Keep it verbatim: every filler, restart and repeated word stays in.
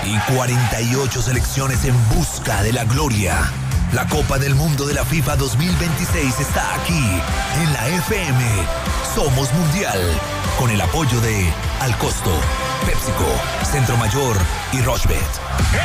y cuarenta y ocho selecciones en busca de la gloria. La Copa del Mundo de la FIFA dos mil veintiséis está aquí, en la F M. Somos Mundial, con el apoyo de Al Costo, PepsiCo, Centro Mayor y Rochebet.